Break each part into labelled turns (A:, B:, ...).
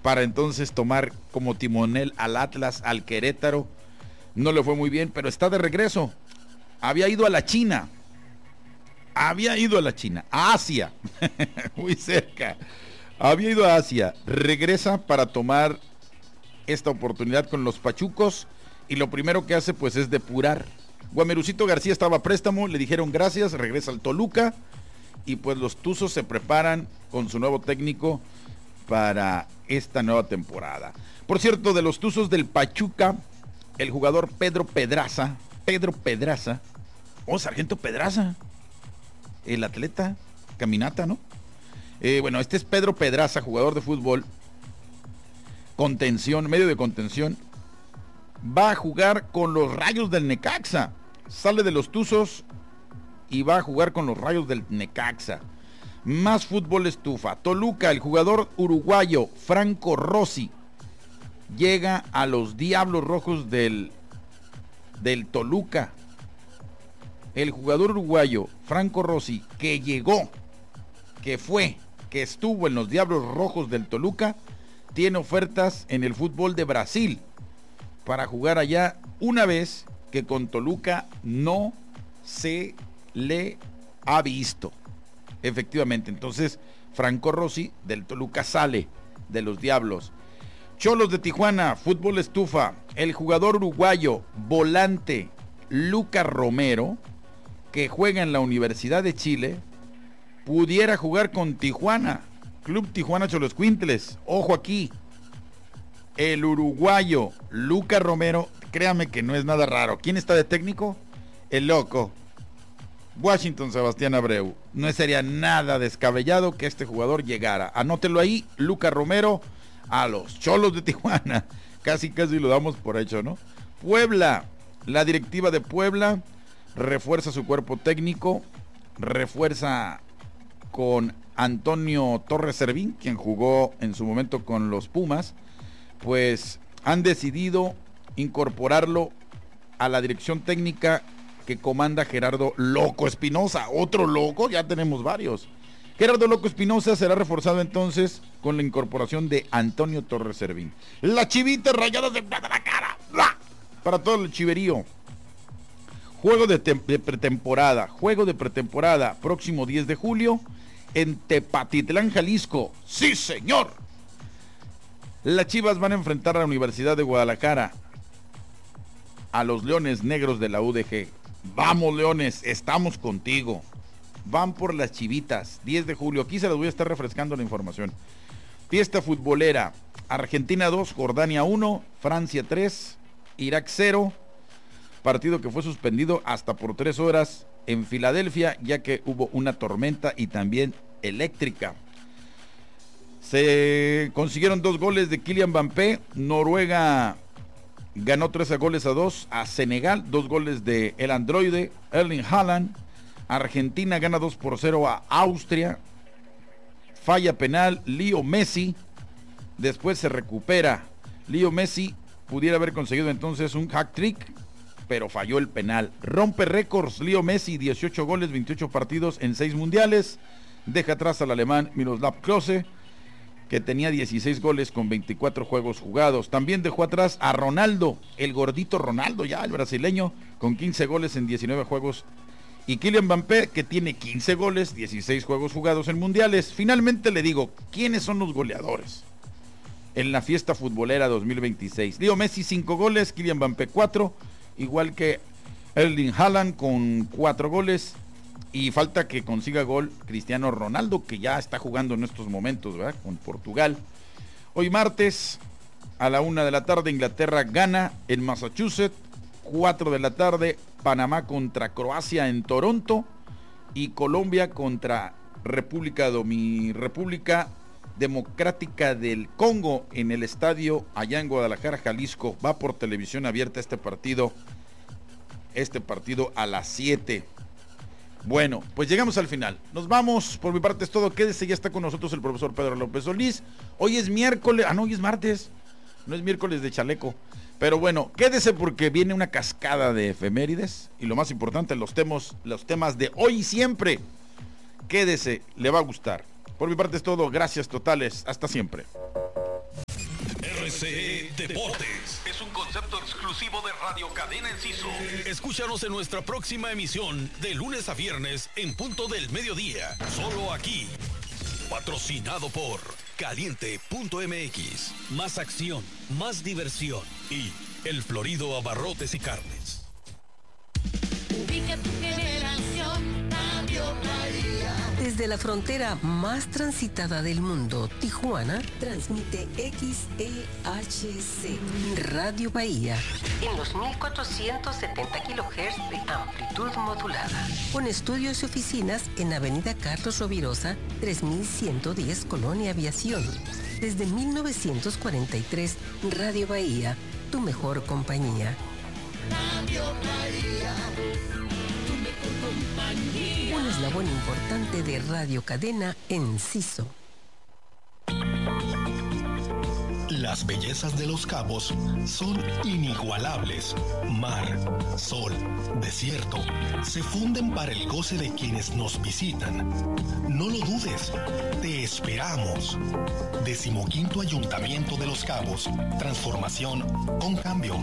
A: para entonces tomar como timonel al Atlas, al Querétaro. No le fue muy bien, pero está de regreso. Había ido a la China, a Asia, muy cerca. Había ido a Asia, regresa para tomar esta oportunidad con los pachucos y lo primero que hace pues es depurar. Guamerucito García estaba a préstamo, le dijeron gracias, regresa al Toluca y pues los Tuzos se preparan con su nuevo técnico para esta nueva temporada. Por cierto, de los Tuzos del Pachuca, el jugador Pedro Pedraza, Sargento Pedraza, el atleta, caminata, ¿no? Bueno, este es Pedro Pedraza, jugador de fútbol, contención, medio de contención, va a jugar con los Rayos del Necaxa, sale de los Tuzos y va a jugar con los Rayos del Necaxa. Más fútbol estufa. Toluca, el jugador uruguayo Franco Rossi llega a los Diablos Rojos del Toluca. El jugador uruguayo Franco Rossi que estuvo en los Diablos Rojos del Toluca, tiene ofertas en el fútbol de Brasil para jugar allá, una vez que con Toluca no se le ha visto. Efectivamente, entonces Franco Rossi del Toluca sale de los Diablos. Cholos de Tijuana, fútbol estufa, el jugador uruguayo volante Lucas Romero, que juega en la Universidad de Chile, pudiera jugar con Tijuana, Club Tijuana Xoloscuintles. Ojo aquí, el uruguayo Lucas Romero, créame que no es nada raro. ¿Quién está de técnico? El loco Washington Sebastián Abreu. No sería nada descabellado que este jugador llegara. Anótelo ahí, Lucas Romero a los Cholos de Tijuana. Casi lo damos por hecho, ¿no? Puebla, la directiva de Puebla refuerza su cuerpo técnico, refuerza con Antonio Torres Servín, quien jugó en su momento con los Pumas. Pues han decidido incorporarlo a la dirección técnica que comanda Gerardo Loco Espinosa. Otro loco, ya tenemos varios. Gerardo Loco Espinosa será reforzado entonces con la incorporación de Antonio Torres Servín. La Chivita Rayadas de plata la cara. ¡Blah! Para todo el chiverío. Juego de pretemporada, próximo 10 de julio en Tepatitlán, Jalisco. ¡Sí, señor! Las Chivas van a enfrentar a la Universidad de Guadalajara, a los Leones Negros de la UDG. Vamos, Leones, estamos contigo. Van por las Chivitas, 10 de julio. Aquí se les voy a estar refrescando la información. Fiesta futbolera, Argentina 2, Jordania 1, Francia 3, Irak 0. Partido que fue suspendido hasta por 3 horas en Filadelfia, ya que hubo una tormenta y también eléctrica. Se consiguieron 2 goles de Kylian Mbappé. Noruega ganó 13-2 a Senegal. 2 goles de el androide Erling Haaland. Argentina gana 2-0 a Austria. Falla penal Leo Messi. Después se recupera. Leo Messi pudiera haber conseguido entonces un hat-trick, pero falló el penal. Rompe récords Leo Messi, 18 goles, 28 partidos en 6 mundiales. Deja atrás al alemán Miroslav Klose, que tenía 16 goles con 24 juegos jugados. También dejó atrás a Ronaldo, el gordito Ronaldo, ya el brasileño, con 15 goles en 19 juegos. Y Kylian Mbappé, que tiene 15 goles, 16 juegos jugados en mundiales. Finalmente le digo, ¿quiénes son los goleadores en la fiesta futbolera 2026? Leo Messi 5 goles, Kylian Mbappé 4, igual que Erling Haaland con 4 goles. Y falta que consiga gol Cristiano Ronaldo, que ya está jugando en estos momentos, ¿verdad?, con Portugal. Hoy martes, a la 1 de la tarde, Inglaterra gana en Massachusetts. 4 de la tarde, Panamá contra Croacia en Toronto. Y Colombia contra República Democrática del Congo en el estadio allá en Guadalajara, Jalisco. Va por televisión abierta este partido a las 7. Bueno, pues llegamos al final. Nos vamos, por mi parte es todo. Quédese, ya está con nosotros el profesor Pedro López Solís. Hoy es miércoles, hoy es martes. No es miércoles de chaleco. Pero bueno, quédese porque viene una cascada de efemérides. Y lo más importante, los temas de hoy y siempre. Quédese, le va a gustar. Por mi parte es todo. Gracias totales. Hasta siempre.
B: RCE Deportes
C: Es un concepto exclusivo de Radio Cadena Enciso.
B: Escúchanos en nuestra próxima emisión de lunes a viernes en punto del mediodía. Solo aquí. Patrocinado por Caliente.mx. Más acción, más diversión y El Florido Abarrotes y Carnes.
D: Ubica tu generación, Radio Bahía.
E: Desde la frontera más transitada del mundo, Tijuana, transmite XEHC, Radio Bahía, en los 1470 kHz de amplitud modulada. Con estudios y oficinas en Avenida Carlos Rovirosa, 3110, Colonia Aviación. Desde 1943, Radio Bahía, tu mejor compañía.
D: Radio Bahía, tu mejor compañía.
E: Un eslabón importante de Radio Cadena Enciso.
F: Las bellezas de Los Cabos son inigualables. Mar, sol, desierto, se funden para el goce de quienes nos visitan. No lo dudes, te esperamos. 15º Ayuntamiento de Los Cabos, transformación con cambio.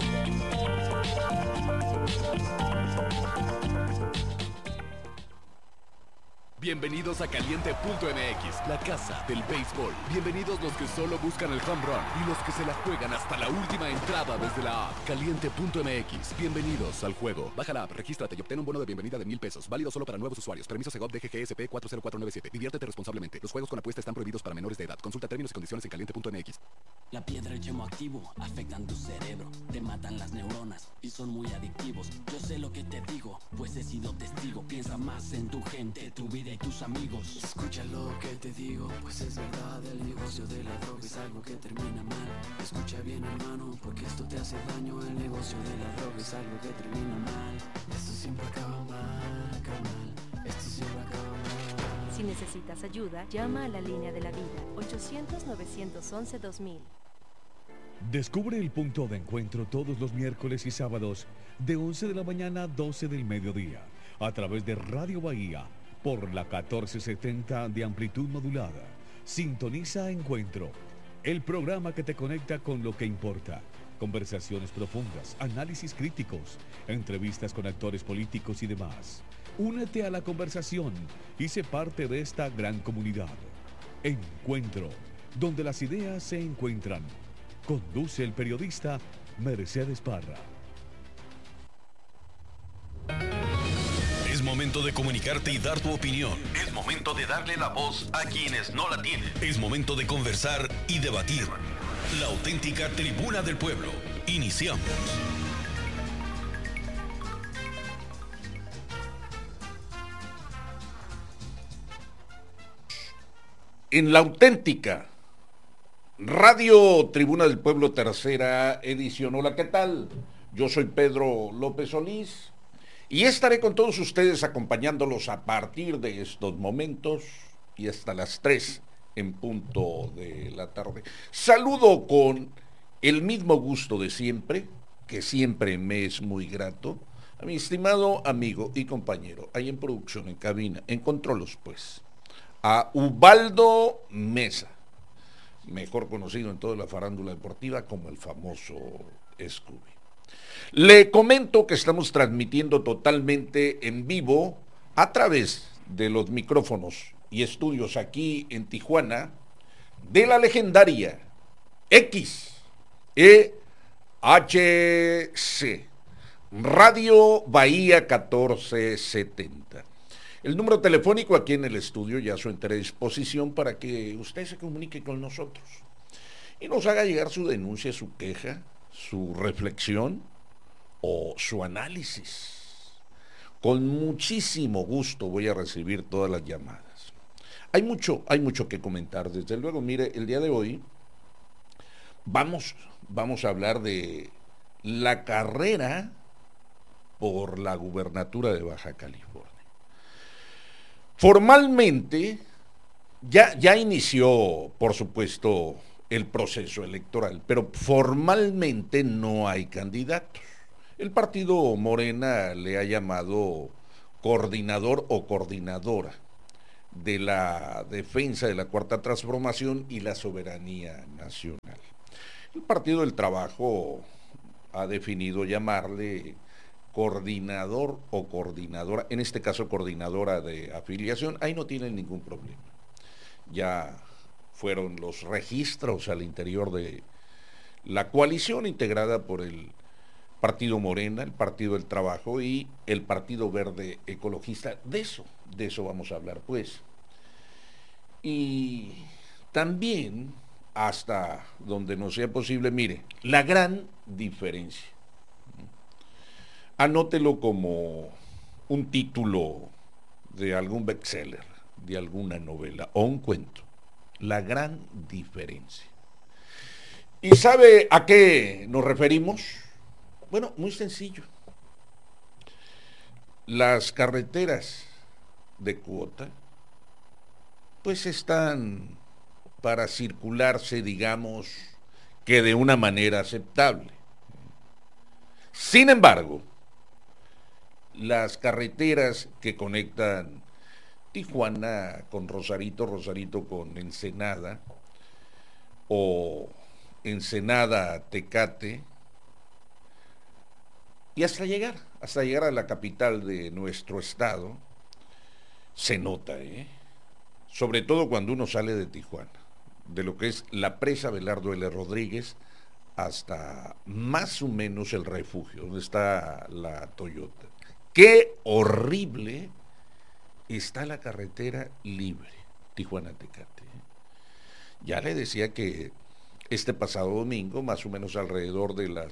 G: Bienvenidos a Caliente.mx, la casa del béisbol. Bienvenidos los que solo buscan el home run y los que se la juegan hasta la última entrada desde la app. Caliente.mx, bienvenidos al juego. Baja la app, regístrate y obtén un bono de bienvenida de $1,000. Válido solo para nuevos usuarios. Permiso Segov DGGSP 40497. Diviértete responsablemente. Los juegos con apuesta están prohibidos para menores de edad. Consulta términos y condiciones en Caliente.mx.
H: La piedra y el yemo activo afectan tu cerebro, te matan las neuronas y son muy adictivos. Yo sé lo que te digo, pues he sido testigo. Piensa más en tu gente, tu vida y tus amigos.
I: Escucha lo que te digo, pues es verdad. El negocio de la droga es algo que termina mal. Escucha bien, hermano, porque esto te hace daño. El negocio de la droga es algo que termina mal. Esto siempre acaba mal, carnal. Esto siempre acaba mal.
J: Si necesitas ayuda, llama a la línea de la vida, 800-911-2000.
K: Descubre el punto de encuentro todos los miércoles y sábados de 11 de la mañana a 12 del mediodía a través de Radio Bahía por la 1470 de amplitud modulada. Sintoniza Encuentro, el programa que te conecta con lo que importa. Conversaciones profundas, análisis críticos, entrevistas con actores políticos y demás. Únete a la conversación y sé parte de esta gran comunidad. Encuentro, donde las ideas se encuentran. Conduce el periodista Mercedes Parra.
B: Es momento de comunicarte y dar tu opinión.
C: Es momento de darle la voz a quienes no la tienen.
B: Es momento de conversar y debatir. La auténtica tribuna del pueblo. Iniciamos.
A: En la auténtica Radio Tribuna del Pueblo, tercera edición. Hola, ¿qué tal? Yo soy Pedro López Solís y estaré con todos ustedes acompañándolos a partir de estos momentos y hasta las 3 en punto de la tarde. Saludo con el mismo gusto de siempre, que siempre me es muy grato, a mi estimado amigo y compañero, ahí en producción, en cabina, en controlos pues, a Ubaldo Mesa, mejor conocido en toda la farándula deportiva como el famoso Scooby. Le comento que estamos transmitiendo totalmente en vivo a través de los micrófonos y estudios aquí en Tijuana de la legendaria XEHC, Radio Bahía 1470. El número telefónico aquí en el estudio ya a su entera disposición para que usted se comunique con nosotros y nos haga llegar su denuncia, su queja, su reflexión o su análisis. Con muchísimo gusto voy a recibir todas las llamadas. Hay mucho que comentar. Desde luego, mire, el día de hoy vamos a hablar de la carrera por la gubernatura de Baja California. Formalmente, ya inició, por supuesto, el proceso electoral, pero formalmente no hay candidatos. El partido Morena le ha llamado coordinador o coordinadora de la defensa de la Cuarta Transformación y la soberanía nacional.
L: El Partido del Trabajo ha definido llamarle coordinador o coordinadora, en este caso coordinadora de afiliación, ahí no tienen ningún problema. Ya fueron los registros al interior de la coalición integrada por el Partido Morena, el Partido del Trabajo y el Partido Verde Ecologista. De eso vamos a hablar, pues. Y también, hasta donde no sea posible, mire, la gran diferencia. Anótelo como un título de algún bestseller, de alguna novela o un cuento. La gran diferencia. ¿Y sabe a qué nos referimos? Bueno, muy sencillo. Las carreteras de cuota, pues están para circularse, digamos, que de una manera aceptable. Sin embargo, las carreteras que conectan Tijuana con Rosarito, Rosarito con Ensenada, o Ensenada, Tecate, y hasta llegar a la capital de nuestro estado, se nota, sobre todo cuando uno sale de Tijuana, de lo que es la presa Belardo L. Rodríguez, hasta más o menos el refugio, donde está la Toyota. ¡Qué horrible está la carretera libre, Tijuana-Tecate! Ya le decía que este pasado domingo, más o menos alrededor de las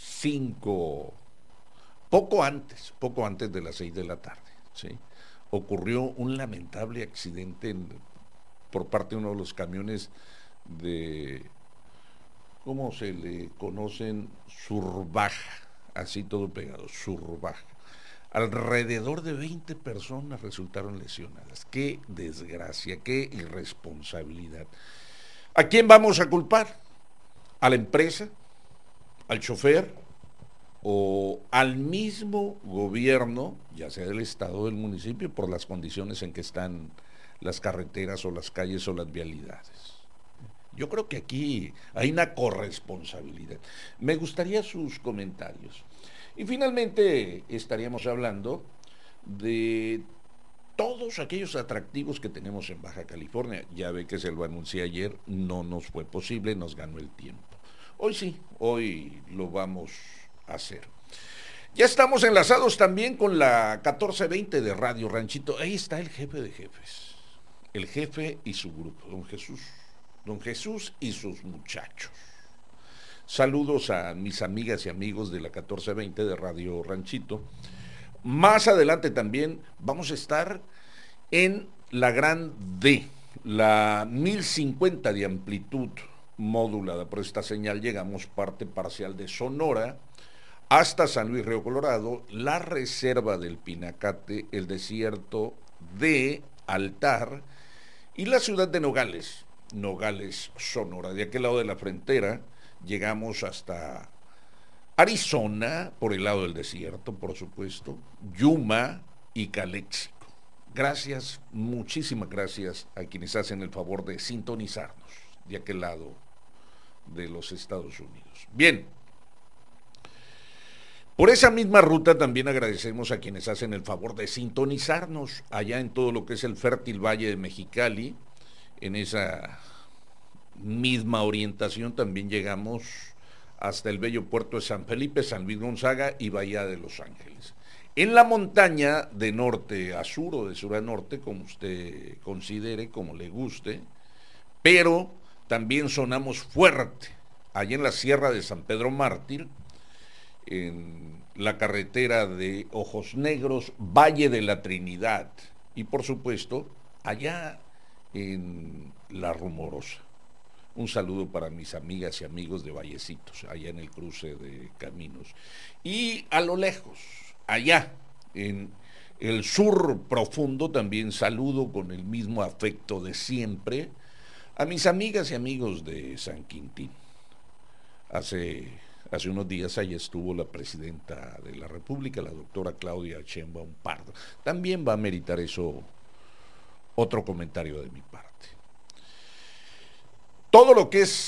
L: 5, poco antes de las 6 de la tarde, ¿sí?, ocurrió un lamentable accidente por parte de uno de los camiones de, ¿cómo se le conocen? Surbaja, así todo pegado, Surbaja. Alrededor de 20 personas resultaron lesionadas. ¡Qué desgracia, qué irresponsabilidad! ¿A quién vamos a culpar? ¿A la empresa? ¿Al chofer? ¿O al mismo gobierno, ya sea del estado o del municipio, por las condiciones en que están las carreteras o las calles o las vialidades? Yo creo que aquí hay una corresponsabilidad. Me gustaría sus comentarios. Y finalmente estaríamos hablando de todos aquellos atractivos que tenemos en Baja California. Ya ve que se lo anuncié ayer, no nos fue posible, nos ganó el tiempo. Hoy sí, hoy lo vamos a hacer. Ya estamos enlazados también con la 1420 de Radio Ranchito. Ahí está el jefe de jefes, el jefe y su grupo, don Jesús y sus muchachos. Saludos a mis amigas y amigos de la 1420 de Radio Ranchito. Más adelante también vamos a estar en la Gran D, la 1050 de amplitud modulada. Por esta señal llegamos parte parcial de Sonora hasta San Luis Río Colorado, la reserva del Pinacate, el desierto de Altar y la ciudad de Nogales, Sonora. De aquel lado de la frontera llegamos hasta Arizona, por el lado del desierto, por supuesto, Yuma y Calexico. Gracias, muchísimas gracias a quienes hacen el favor de sintonizarnos de aquel lado de los Estados Unidos. Bien, por esa misma ruta también agradecemos a quienes hacen el favor de sintonizarnos allá en todo lo que es el fértil Valle de Mexicali. En esa misma orientación también llegamos hasta el bello puerto de San Felipe, San Luis Gonzaga y Bahía de Los Ángeles. En la montaña de norte a sur o de sur a norte, como usted considere, como le guste, pero también sonamos fuerte, allá en la Sierra de San Pedro Mártir, en la carretera de Ojos Negros, Valle de la Trinidad, y por supuesto, allá en La Rumorosa. Un saludo para mis amigas y amigos de Vallecitos, allá en el cruce de caminos. Y a lo lejos, allá en el sur profundo, también saludo con el mismo afecto de siempre a mis amigas y amigos de San Quintín. Hace unos días allá estuvo la presidenta de la República, la doctora Claudia Sheinbaum Pardo. También va a meritar eso otro comentario de mi parte. Todo lo que es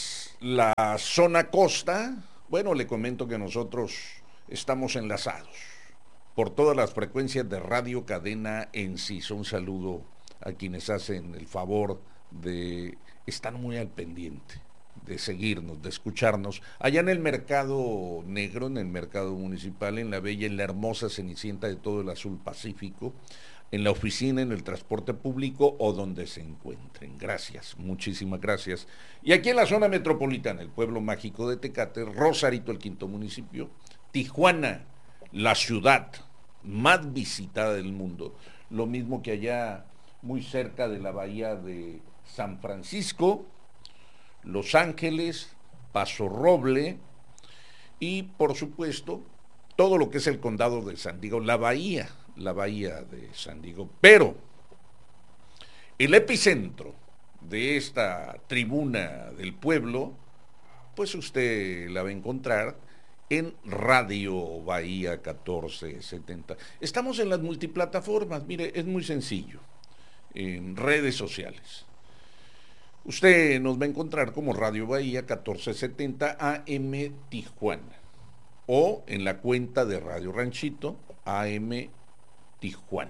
L: la zona costa, bueno, le comento que nosotros estamos enlazados por todas las frecuencias de Radio Cadena Enciso. Un saludo a quienes hacen el favor de estar muy al pendiente, de seguirnos, de escucharnos, allá en el Mercado Negro, en el Mercado Municipal, en la bella, en la hermosa Cenicienta de todo el azul Pacífico, en la oficina, en el transporte público o donde se encuentren. Gracias, muchísimas gracias. Y aquí en la zona metropolitana, el pueblo mágico de Tecate, Rosarito, el quinto municipio, Tijuana, la ciudad más visitada del mundo, lo mismo que allá muy cerca de la bahía de San Francisco, Los Ángeles, Paso Roble y por supuesto todo lo que es el condado de San Diego, la bahía de San Diego. Pero el epicentro de esta tribuna del pueblo, pues usted la va a encontrar en Radio Bahía 1470. Estamos en las multiplataformas, mire, es muy sencillo, en redes sociales. Usted nos va a encontrar como Radio Bahía 1470 AM Tijuana o en la cuenta de Radio Ranchito AM Tijuana.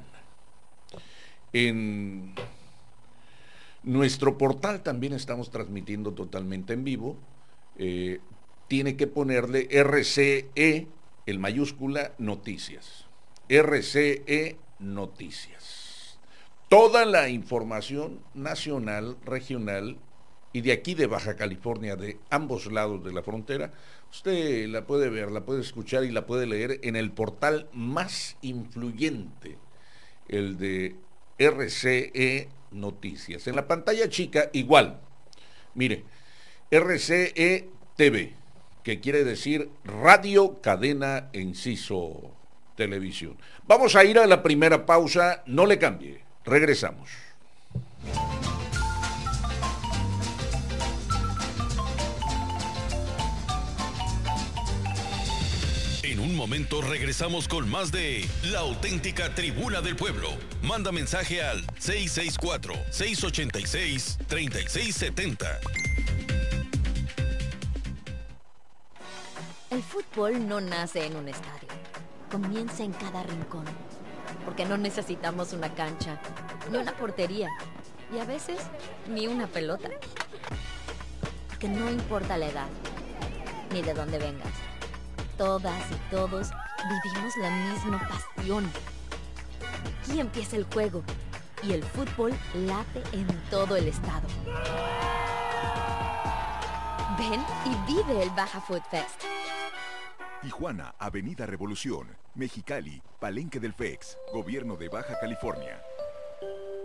L: En nuestro portal también estamos transmitiendo totalmente en vivo. Tiene que ponerle RCE, el mayúscula, Noticias. RCE Noticias. Toda la información nacional, regional y de aquí de Baja California, de ambos lados de la frontera, usted la puede ver, la puede escuchar y la puede leer en el portal más influyente, el de RCE Noticias. En la pantalla chica, igual, mire, RCE TV, que quiere decir Radio Cadena Enciso Televisión. Vamos a ir a la primera pausa, no le cambie, regresamos.
B: En un momento regresamos con más de La Auténtica Tribuna del Pueblo. Manda mensaje al 664-686-3670.
M: El fútbol no nace en un estadio, comienza en cada rincón, porque no necesitamos una cancha, ni una portería, y a veces ni una pelota. Porque no importa la edad, ni de dónde vengas, todas y todos vivimos la misma pasión. Aquí empieza el juego, y el fútbol late en todo el estado. Ven y vive el Baja Food Fest.
N: Tijuana, Avenida Revolución, Mexicali, Palenque del FEX, Gobierno de Baja California.